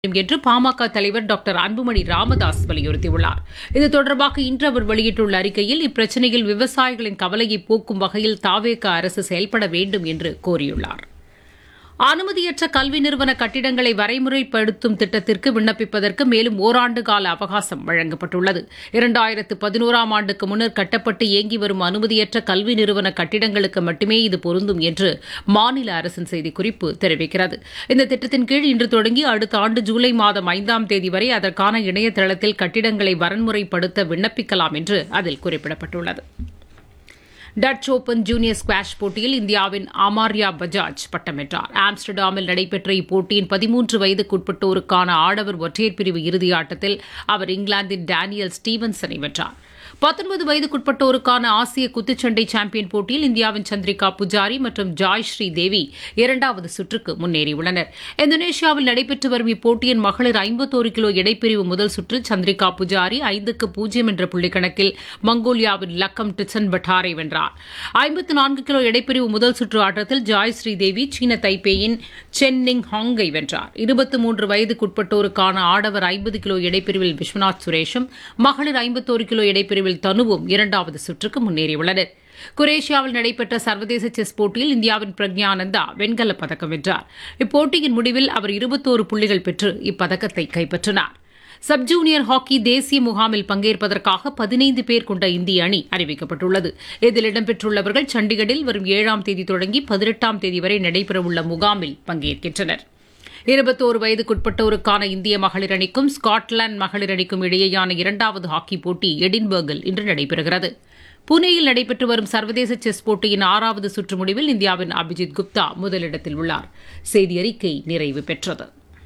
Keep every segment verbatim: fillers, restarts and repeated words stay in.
என்று பாமக தலைவர் டாக்டர் அன்புமணி ராமதாஸ் வலியுறுத்தியுள்ளார். இது தொடர்பாக இன்று அவர் வெளியிட்டுள்ள அறிக்கையில் இப்பிரச்சினையில் விவசாயிகளின் கவலையை போக்கும் வகையில் தாவேக அரசு செயல்பட வேண்டும் என்று கோரியுள்ளார். அனுமதியற்ற கல்வி நிறுவன கட்டிடங்களை வரைமுறைப்படுத்தும் திட்டத்திற்கு விண்ணப்பிப்பதற்கு மேலும் ஓராண்டு கால அவகாசம் வழங்கப்பட்டுள்ளது. இரண்டாயிரத்து பதினோராம் ஆண்டுக்கு முன்னர் கட்டப்பட்டு இயங்கி வரும் அனுமதியற்ற கல்வி நிறுவன கட்டிடங்களுக்கு மட்டுமே இது பொருந்தும் என்று மாநில அரசின் செய்திக்குறிப்பு தெரிவிக்கிறது. இந்த திட்டத்தின் கீழ் இன்று தொடங்கி அடுத்த ஆண்டு ஜூலை மாதம் ஐந்தாம் தேதி வரை அதற்கான இணையதளத்தில் கட்டிடங்களை வரன்முறைப்படுத்த விண்ணப்பிக்கலாம் என்று அதில் குறிப்பிடப்பட்டுள்ளது. டச் ஓபன் ஜூனியர் ஸ்குவாஷ் போட்டியில் இந்தியாவின் அமார்யா பஜாஜ் பட்டம் வென்றார். ஆம்ஸ்டர்டாமில் நடைபெற்ற இப்போட்டியின் பதிமூன்று வயதுக்குட்பட்டோருக்கான ஆடவர் ஒற்றையர் பிரிவு இறுதியாட்டத்தில் அவர் இங்கிலாந்தின் டேனியல் ஸ்டீவன்சனை வென்றார். பத்தொன்பது வயதுக்குட்பட்டோருக்கான ஆசிய குத்துச்சண்டை சாம்பியன் போட்டியில் இந்தியாவின் சந்திரிகா புஜாரி மற்றும் ஜாய்ஸ்ரீ தேவி இரண்டாவது சுற்றுக்கு முன்னேறியுள்ளனர். இந்தோனேஷியாவில் நடைபெற்று வரும் இப்போட்டியின் மகளிர் ஐம்பத்தோரு கிலோ எடைப்பிரிவு முதல் சுற்றில் சந்திரிகா புஜாரி ஐந்துக்கு பூஜ்ஜியம் என்ற புள்ளிக்கணக்கில் மங்கோலியாவின் லக்கம் டிசன் பட்டாரை வென்றார். ஐம்பத்து நான்கு கிலோ எடைப்பிரிவு முதல் சுற்று ஆட்டத்தில் ஜாய்ஸ்ரீ தேவி சீன தைப்பேயின் சென் நிங் ஹாங்கை வென்றார். இருபத்தி மூன்று வயதுக்குட்பட்டோருக்கான ஆடவர் ஐம்பது கிலோ எடைப்பிரிவில் விஸ்வநாத் சுரேஷும் மகளிர் ஐம்பத்தோரு கிலோ எடைப்பிரிவில் தனுவும் இரண்டாவது சுற்றுக்கு முன்னேறியுள்ளனர். குரேஷியாவில் நடைபெற்ற சர்வதேச செஸ் போட்டியில் இந்தியாவின் பிரக்ஞானந்தா வெண்கலப் பதக்கம் வென்றார். இப்போட்டியின் முடிவில் அவர் இருபத்தோரு புள்ளிகள் பெற்று இப்பதக்கத்தை கைப்பற்றினார். சப் ஜூனியர் ஹாக்கி தேசிய முகாமில் பங்கேற்பதற்காக பதினைந்து பேர் கொண்ட இந்திய அணி அறிவிக்கப்பட்டுள்ளது. இதில் இடம்பெற்றுள்ளவர்கள் சண்டிகரில் வரும் ஏழாம் தேதி தொடங்கி பதினெட்டாம் தேதி வரை நடைபெறவுள்ள முகாமில் பங்கேற்கின்றனர். இருபத்தோரு வயதுக்குட்பட்டோருக்கான இந்திய மகளிர் அணிக்கும் ஸ்காட்லாந்து மகளிர் அணிக்கும் இடையேயான இரண்டாவது ஹாக்கி போட்டி எடின்பர்கில் இன்று நடைபெறுகிறது. புனேயில் நடைபெற்று வரும் சர்வதேச செஸ் போட்டியின் ஆறாவது சுற்று முடிவில் இந்தியாவின் அபிஜித் குப்தா முதலிடத்தில் உள்ளார். செய்தி அறிக்கை நிறைவு பெற்றது.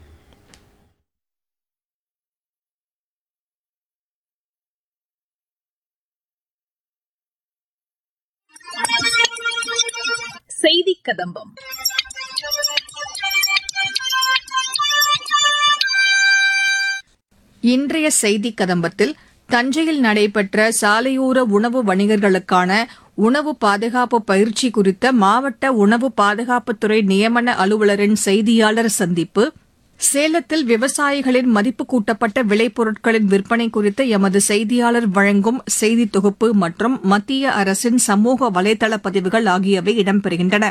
செய்தி கதம்பம். இன்றைய செய்தி கதம்பத்தில் தஞ்சையில் நடைபெற்ற சாலையோர உணவு வணிகர்களுக்கான உணவு பாதுகாப்பு பயிற்சி குறித்த மாவட்ட உணவு பாதுகாப்புத்துறை நியமன அலுவலரின் செய்தியாளர் சந்திப்பு, சேலத்தில் விவசாயிகளின் மதிப்பு கூட்டப்பட்ட விளைபொருட்களின் விற்பனை குறித்த எமது செய்தியாளர் வழங்கும் செய்தி தொகுப்பு மற்றும் மத்திய அரசின் சமூக வலைதள பதிவுகள் ஆகியவை இடம்பெறுகின்றன.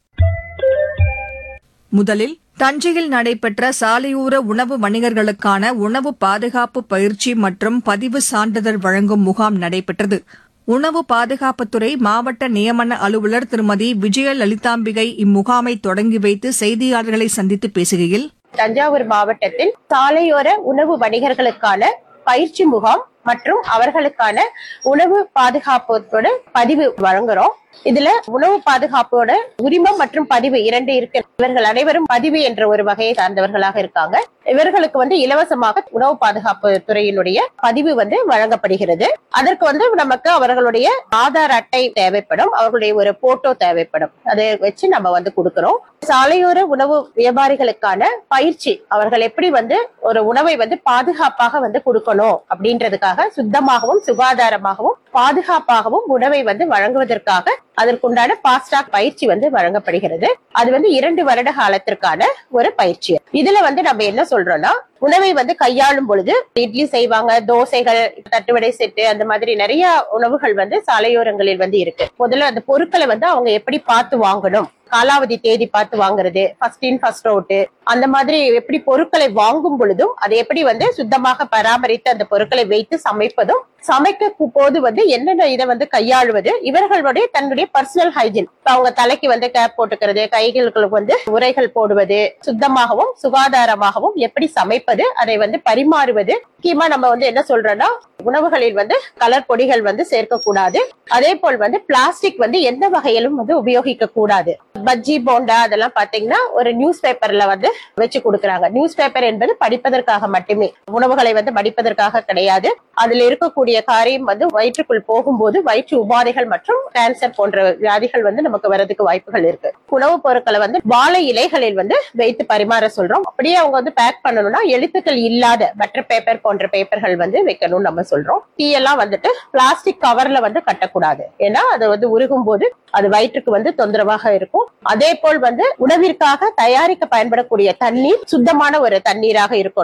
முதலில் தஞ்சையில் நடைபெற்ற சாலையோர உணவு வணிகர்களுக்கான உணவு பாதுகாப்பு பயிற்சி மற்றும் பதிவு சான்றிதழ் வழங்கும் முகாம் நடைபெற்றது. உணவு பாதுகாப்புத்துறை மாவட்ட நியமன அலுவலர் திருமதி விஜயலலிதாம்பிகை இம்முகாமை தொடங்கி வைத்து செய்தியாளர்களை சந்தித்து பேசுகையில், தஞ்சாவூர் மாவட்டத்தில் சாலையோர உணவு வணிகர்களுக்கான பயிற்சி முகாம் மற்றும் அவர்களுக்கான உணவு பாதுகாப்போட பதிவு வழங்குறோம். இதுல உணவு பாதுகாப்போட உரிமம் மற்றும் பதிவு இரண்டு இருக்கு. இவர்கள் அனைவரும் பதிவு என்ற ஒரு வகையை சார்ந்தவர்களாக இருக்காங்க. இவர்களுக்கு வந்து இலவசமாக உணவு பாதுகாப்பு துறையினுடைய பதிவு வந்து வழங்கப்படுகிறது. அதற்கு வந்து நமக்கு அவர்களுடைய ஆதார் அட்டை தேவைப்படும், அவர்களுடைய ஒரு போட்டோ தேவைப்படும். அதை வச்சு நம்ம வந்து கொடுக்கிறோம். சாலையோர உணவு வியாபாரிகளுக்கான பயிற்சி, அவர்கள் எப்படி வந்து ஒரு உணவை வந்து பாதுகாப்பாக வந்து கொடுக்கணும் அப்படின்றதுக்காக சுத்தமாகவும் சுகாதாரமாகவும் பாதுகாப்பாகவும் உணவை வந்து வழங்குவதற்காக அதற்குண்டான பாஸ்டாக் பயிற்சி வந்து வழங்கப்படுகிறது. அது வந்து இரண்டு வருட காலத்திற்கான ஒரு பயிற்சி. இதுல வந்து நம்ம என்ன சொல்றோம்னா, உணவை வந்து கையாளும் பொழுது இட்லி செய்வாங்க, தோசைகள், தட்டுவடை செட்டு, அந்த மாதிரி நிறைய உணவுகள் வந்து சாலையோரங்களில் வந்து இருக்கு. முதல்ல அந்த பொருட்களை வந்து அவங்க எப்படி பார்த்து வாங்கணும், காலாவதி தேதி பார்த்து வாங்குறது, ஃபர்ஸ்ட் இன் ஃபர்ஸ்ட் அவுட், அந்த மாதிரி எப்படி பொருட்களை வாங்கும் பொழுதும் அதை எப்படி வந்து சுத்தமாக பராமரித்து அந்த பொருட்களை வைத்து சமைப்பதும், சமைக்க போது வந்து என்னென்ன இதை வந்து கையாளுவது, இவர்களுடைய தன்னுடைய பர்சனல் ஹைஜீன், அவங்க தலைக்கு வந்து கேப் போட்டுக்கிறது, கைகளுக்கு வந்து உரைகள் போடுவது, சுத்தமாகவும் சுகாதாரமாகவும் எப்படி சமைப்பது, அதை வந்து பரிமாறுவது. முக்கியமா நம்ம வந்து என்ன சொல்றோம்னா, உணவுகளில் வந்து கலர் பொடிகள் வந்து சேர்க்க கூடாது. அதே போல் வந்து பிளாஸ்டிக் வந்து எந்த வகையிலும் வந்து உபயோகிக்க கூடாது. பஜ்ஜி, போண்டா அதெல்லாம் பாத்தீங்கன்னா ஒரு நியூஸ் பேப்பர்ல வந்து வச்சு கொடுக்கறாங்க. நியூஸ் பேப்பர் என்பது படிப்பதற்காக மட்டுமே, உணவுகளை வந்து மடிப்பதற்காக கிடையாது. அதுல இருக்கக்கூடிய காரியம் வந்து வயிற்றுக்குள் போகும்போது வயிற்று உபாதைகள் மற்றும் கேன்சர் போன்ற வியாதிகள் வந்து நமக்கு வரதுக்கு வாய்ப்புகள் இருக்கு. உணவுப் பொருட்களை வந்து வாழை இலைகளில் வந்து வைத்து பரிமாற சொல்றோம். அப்படியே அவங்க வந்து பேக் பண்ணணும்னா எழுத்துக்கள் இல்லாத பட்டர் பேப்பர் போன்ற பேப்பர்கள் வந்து வைக்கணும்னு நம்ம சொல்றோம். டீ எல்லாம் வந்துட்டு பிளாஸ்டிக் கவர்ல வந்து கட்டக்கூடாது. ஏன்னா அது வந்து உருகும் போது அது வயிற்றுக்கு வந்து தொந்தரவாக இருக்கும். அதே போல் வந்து உணவிற்காக தயாரிக்க பயன்படக்கூடிய தண்ணீர் சுத்தமான ஒரு தண்ணீராக இருக்கும்.